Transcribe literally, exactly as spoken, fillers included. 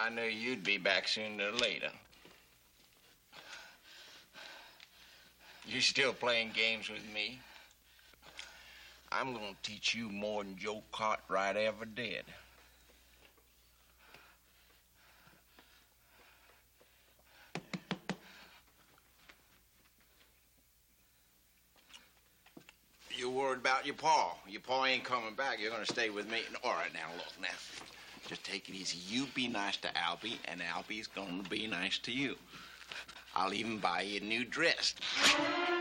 knew you'd be back sooner or later. You still playing games with me? I'm gonna teach you more than Joe Cartwright ever did. You're worried about your pa. Your pa ain't coming back. You're gonna stay with me. All right, now, look, now. Just take it easy. You be nice to Albie, and Albie's gonna be nice to you. I'll even buy you a new dress.